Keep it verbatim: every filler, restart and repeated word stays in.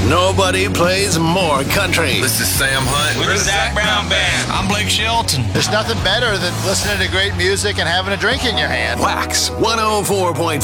Nobody plays more country. This is Sam Hunt. We're the Zach Brown Band. I'm Blake Shelton. There's nothing better than listening to great music and having a drink in your hand. Wax one oh four point five.